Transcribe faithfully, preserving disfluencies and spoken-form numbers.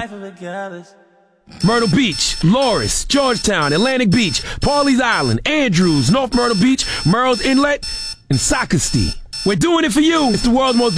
life of a gallus. Myrtle Beach, Loris, Georgetown, Atlantic Beach, Pawleys Island, Andrews, North Myrtle Beach, Murrells Inlet, and Socastee. We're doing it for you. It's the world's most